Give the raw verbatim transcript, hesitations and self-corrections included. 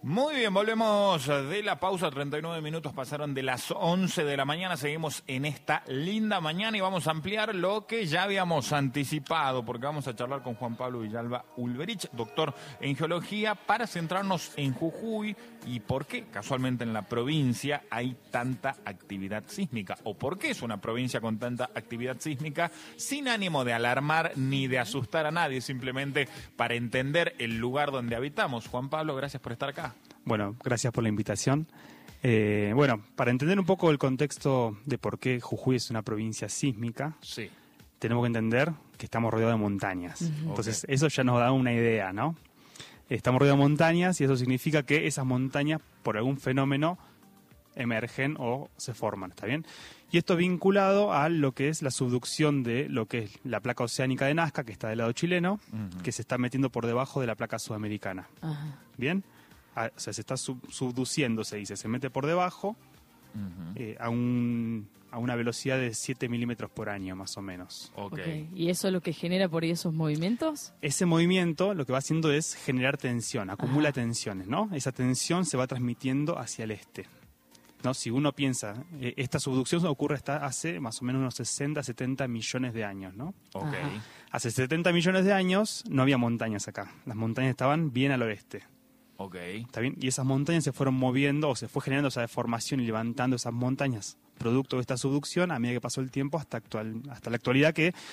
Muy bien, volvemos de la pausa, treinta y nueve minutos pasaron de las once de la mañana, seguimos en esta linda mañana y vamos a ampliar lo que ya habíamos anticipado, porque vamos a charlar con Juan Pablo Villalba Ulberich, doctor en geología, para centrarnos en Jujuy y por qué casualmente en la provincia hay tanta actividad sísmica, o por qué es una provincia con tanta actividad sísmica, sin ánimo de alarmar ni de asustar a nadie, simplemente para entender el lugar donde habitamos. Juan Pablo, gracias por estar acá. Bueno, gracias por la invitación. Eh, bueno, para entender un poco el contexto de por qué Jujuy es una provincia sísmica, sí, tenemos que entender que estamos rodeados de montañas. Uh-huh. Entonces, okay, eso ya nos da una idea, ¿no? Estamos rodeados de montañas y eso significa que esas montañas, por algún fenómeno, emergen o se forman, ¿está bien? Y esto vinculado a lo que es la subducción de lo que es la placa oceánica de Nazca, que está del lado chileno, uh-huh, que se está metiendo por debajo de la placa sudamericana. Uh-huh. ¿Bien? A, o sea, se está sub, subduciendo, se dice, se mete por debajo, uh-huh, eh, a, un, a una velocidad de siete milímetros por año, más o menos. Okay. ¿Y eso es lo que genera por ahí esos movimientos? Ese movimiento lo que va haciendo es generar tensión, acumula, ajá, tensiones, ¿no? Esa tensión se va transmitiendo hacia el este, ¿no? Si uno piensa, eh, esta subducción ocurre hasta hace más o menos unos sesenta, setenta millones de años, ¿no? Okay. Hace setenta millones de años no había montañas acá, las montañas estaban bien al oeste. Okay. ¿Está bien? Y esas montañas se fueron moviendo o se fue generando esa deformación y levantando esas montañas producto de esta subducción a medida que pasó el tiempo hasta actual hasta la actualidad, que